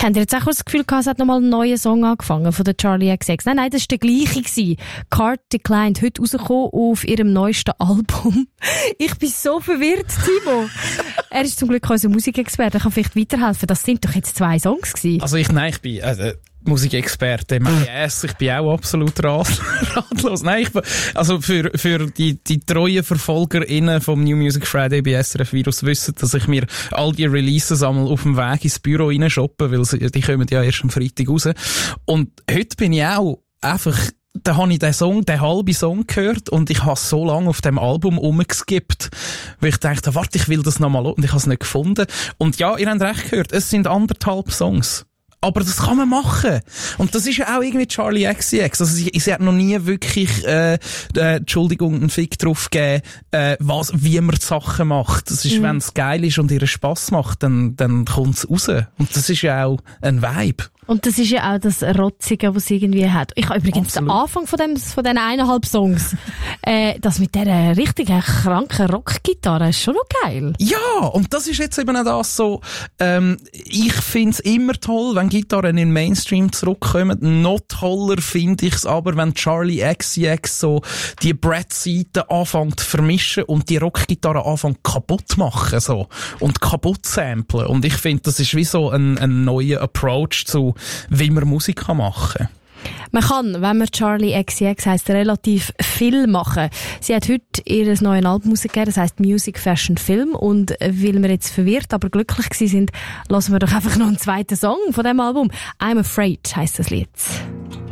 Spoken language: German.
Habt ihr jetzt auch das Gefühl gehabt, es hat nochmal einen neuen Song angefangen von der Charlie XX? Nein, das war der gleiche gewesen. Card Declined, heute rausgekommen auf ihrem neuesten Album. Ich bin so verwirrt, Timo. Er ist zum Glück unser Musikexperte, er kann vielleicht weiterhelfen. Das sind doch jetzt 2 Songs gewesen. Also ich bin Musikexperte, ich bin auch absolut ratlos. Nein, also für die treuen VerfolgerInnen vom New Music Friday bei SRF Virus wissen, dass ich mir all die Releases einmal auf dem Weg ins Büro reinshoppe, weil die kommen ja erst am Freitag raus. Und heute bin ich auch einfach, da habe ich den halben Song gehört und ich habe so lange auf dem Album rumgeskippt, weil ich dachte, warte, ich will das nochmal und ich habe es nicht gefunden. Und ja, ihr habt recht gehört, es sind 1,5 Songs. Aber das kann man machen. Und das ist ja auch irgendwie Charlie XCX. Also sie hat noch nie wirklich, Entschuldigung, einen Fick drauf gegeben, wie man die Sachen macht. Das ist, wenn es geil ist und ihr Spass macht, dann kommt es raus. Und das ist ja auch ein Vibe. Und das ist ja auch das Rotzige, was sie irgendwie hat. Ich habe übrigens den Anfang von diesen 1,5 Songs, das mit dieser richtigen kranken Rockgitarre ist schon noch geil. Ja, und das ist jetzt eben auch das so, ich find's immer toll, wenn Gitarren in den Mainstream zurückkommen. Noch toller finde ich's aber, wenn Charlie XCX so die Brett-Seiten anfängt zu vermischen und die Rockgitarre anfängt kaputt zu machen, so. Und kaputt samplen. Und ich finde, das ist wie so ein neuer Approach zu, wie man Musik machen kann. Man kann, wenn man Charlie XCX heisst, relativ viel machen. Sie hat heute ihr neues Album rausgegeben, das heisst Music, Fashion, Film. Und weil wir jetzt verwirrt, aber glücklich gewesen sind, lassen wir doch einfach noch einen zweiten Song von diesem Album. I'm Afraid heisst das Lied.